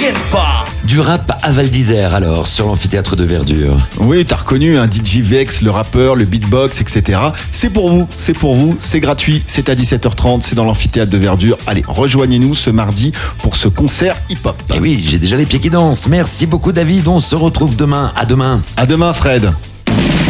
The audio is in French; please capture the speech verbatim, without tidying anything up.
tiennent pas. Du rap à Val d'Isère alors, sur l'amphithéâtre de Verdure. Oui, t'as reconnu un D J Vex, le rappeur, le beatbox, et cetera. C'est pour vous, c'est pour vous, c'est gratuit, c'est à dix-sept heures trente, c'est dans l'amphithéâtre de Verdure. Allez, rejoignez-nous ce mardi pour ce concert hip-hop. Et oui, j'ai déjà les pieds qui dansent. Merci beaucoup David, on se retrouve demain. À demain. À demain Fred.